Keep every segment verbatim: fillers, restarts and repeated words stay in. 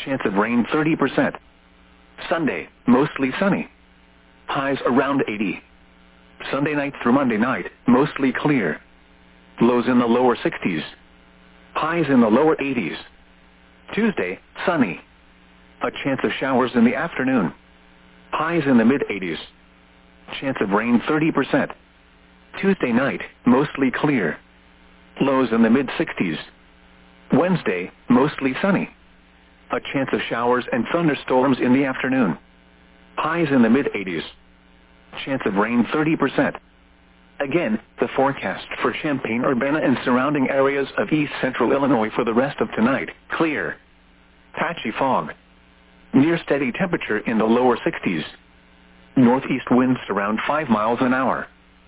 Chance of rain thirty percent. Sunday, mostly sunny. Highs around eighty. Sunday night through Monday night, mostly clear. Lows in the lower sixties. Highs in the lower eighties. Tuesday, sunny. A chance of showers in the afternoon. Highs in the mid-eighties. Chance of rain thirty percent. Tuesday night, mostly clear. Lows in the mid-sixties. Wednesday, mostly sunny. A chance of showers and thunderstorms in the afternoon. Highs in the mid-eighties. Chance of rain thirty percent. Again, the forecast for Champaign-Urbana and surrounding areas of east central Illinois for the rest of tonight: clear. Patchy fog. Near steady temperature in the lower sixties. Northeast winds around five miles an hour.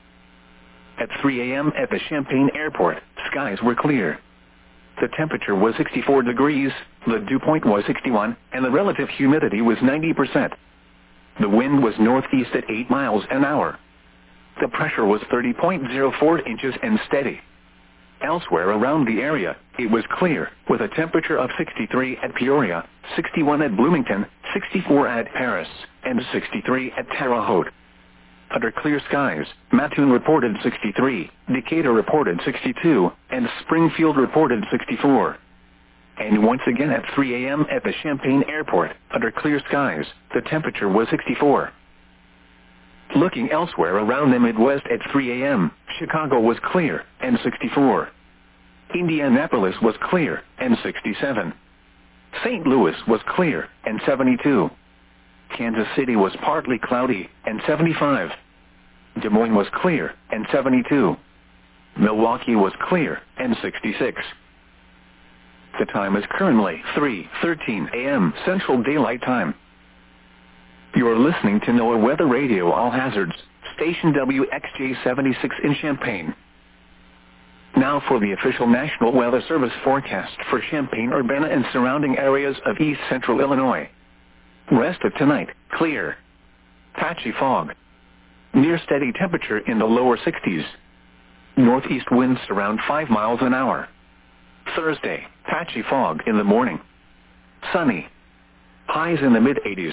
At three a m at the Champaign Airport, skies were clear. The temperature was sixty-four degrees, the dew point was sixty-one, and the relative humidity was ninety percent. The wind was northeast at eight miles an hour. The pressure was thirty point zero four inches and steady. Elsewhere around the area, it was clear, with a temperature of sixty-three at Peoria, sixty-one at Bloomington, sixty-four at Paris, and sixty-three at Terre Haute. Under clear skies, Mattoon reported sixty-three, Decatur reported sixty-two, and Springfield reported sixty-four. And once again at three a m at the Champaign Airport, under clear skies, the temperature was sixty-four. Looking elsewhere around the Midwest at three a m, Chicago was clear, and sixty-four. Indianapolis was clear, and sixty-seven. Saint Louis was clear, and seventy-two. Kansas City was partly cloudy, and seventy-five. Des Moines was clear, and seventy-two. Milwaukee was clear, and sixty-six. The time is currently three thirteen a m Central Daylight Time. You are listening to NOAA Weather Radio All Hazards, station W X J seventy-six in Champaign. Now for the official National Weather Service forecast for Champaign-Urbana and surrounding areas of east central Illinois. Rest of tonight, clear. Patchy fog. Near steady temperature in the lower sixties. Northeast winds around five miles an hour. Thursday, patchy fog in the morning. Sunny. Highs in the mid-eighties.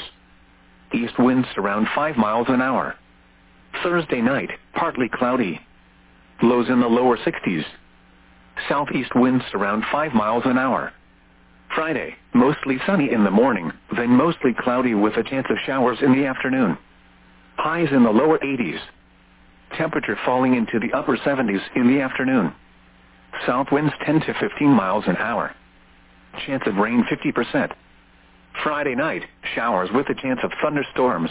East winds around five miles an hour. Thursday night, partly cloudy. Lows in the lower sixties. Southeast winds around five miles an hour. Friday, mostly sunny in the morning, then mostly cloudy with a chance of showers in the afternoon. Highs in the lower eighties. Temperature falling into the upper seventies in the afternoon. South winds ten to fifteen miles an hour. Chance of rain fifty percent. Friday night, showers with a chance of thunderstorms.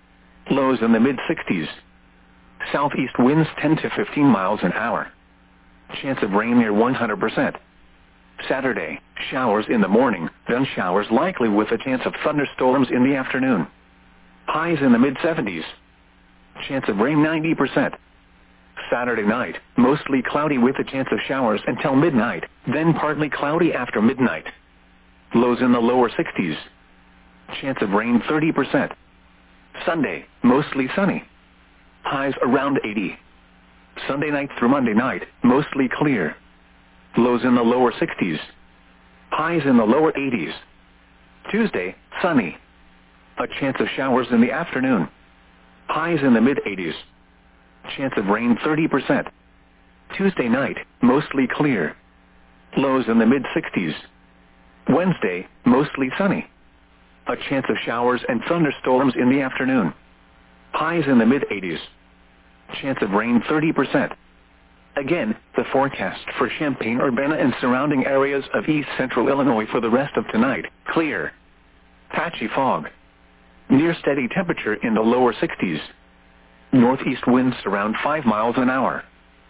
Lows in the mid-sixties. Southeast winds ten to fifteen miles an hour. Chance of rain near one hundred percent. Saturday, showers in the morning, then showers likely with a chance of thunderstorms in the afternoon. Highs in the mid-seventies. Chance of rain ninety percent. Saturday night, mostly cloudy with a chance of showers until midnight, then partly cloudy after midnight. Lows in the lower sixties. Chance of rain thirty percent. Sunday, mostly sunny. Highs around eighty. Sunday night through Monday night, mostly clear. Lows in the lower sixties. Highs in the lower eighties. Tuesday, sunny. A chance of showers in the afternoon. Highs in the mid-eighties. Chance of rain thirty percent. Tuesday night, mostly clear. Lows in the mid-sixties. Wednesday, mostly sunny. A chance of showers and thunderstorms in the afternoon. Highs in the mid-eighties. Chance of rain thirty percent. Again, the forecast for Champaign-Urbana and surrounding areas of east central Illinois for the rest of tonight: clear. Patchy fog. Near steady temperature in the lower sixties. Northeast winds around five miles an hour.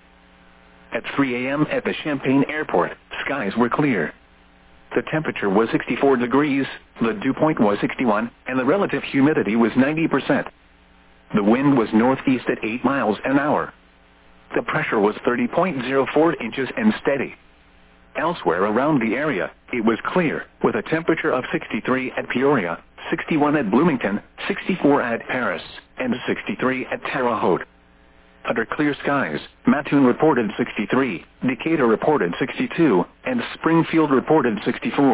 At three a m at the Champaign Airport, skies were clear. The temperature was sixty-four degrees, the dew point was sixty-one, and the relative humidity was ninety percent. The wind was northeast at eight miles an hour. The pressure was thirty point zero four inches and steady. Elsewhere around the area, it was clear, with a temperature of sixty-three at Peoria, sixty-one at Bloomington, sixty-four at Paris, and sixty-three at Terre Haute. Under clear skies, Mattoon reported sixty-three, Decatur reported sixty-two, and Springfield reported sixty-four.